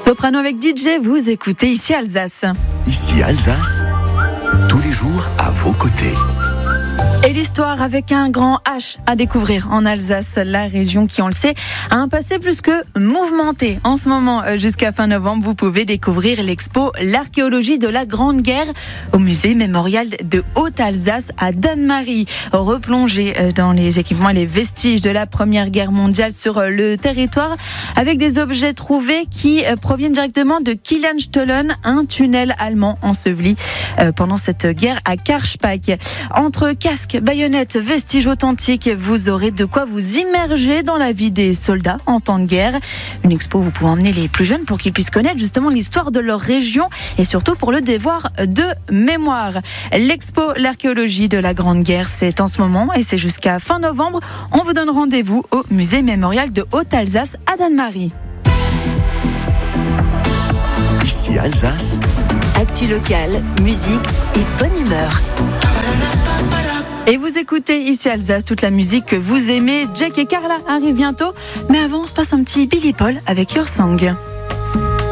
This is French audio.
Soprano avec DJ, vous écoutez Ici Alsace. Ici Alsace, tous les jours à vos côtés. Et l'histoire avec un grand H à découvrir en Alsace, la région qui, on le sait, a un passé plus que mouvementé. En ce moment, jusqu'à fin novembre, vous pouvez découvrir l'expo L'archéologie de la Grande Guerre au musée mémorial de Haute-Alsace à Dannemarie. Replonger dans les équipements et les vestiges de la Première Guerre mondiale sur le territoire avec des objets trouvés qui proviennent directement de Kielenstollen, un tunnel allemand enseveli pendant cette guerre à Karlspach. Entre casques, baïonnettes, vestiges authentiques, vous aurez de quoi vous immerger dans la vie des soldats en temps de guerre. Une expo où vous pouvez emmener les plus jeunes pour qu'ils puissent connaître justement l'histoire de leur région et surtout pour le devoir de mémoire. L'expo L'archéologie de la Grande Guerre, c'est en ce moment et c'est jusqu'à fin novembre. On vous donne rendez-vous au musée mémorial de Haute-Alsace à Dannemarie. Ici Alsace, actu locale, musique et bonne humeur. Et vous écoutez Ici Alsace, toute la musique que vous aimez. Jack et Carla arrivent bientôt. Mais avant, on se passe un petit Billy Paul avec Your Song.